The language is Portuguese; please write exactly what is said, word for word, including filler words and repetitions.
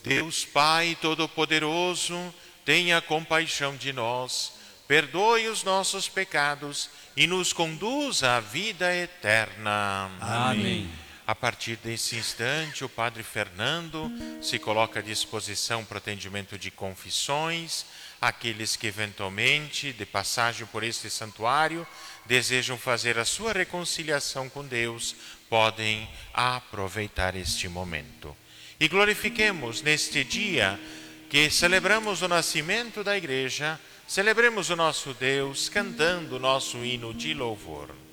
Deus Pai Todo-Poderoso, tenha compaixão de nós, perdoe os nossos pecados e nos conduza à vida eterna. Amém. A partir desse instante, o Padre Fernando se coloca à disposição para o atendimento de confissões. Aqueles que eventualmente, de passagem por este santuário, desejam fazer a sua reconciliação com Deus, podem aproveitar este momento. E glorifiquemos neste dia que celebramos o nascimento da Igreja, celebremos o nosso Deus cantando o nosso hino de louvor.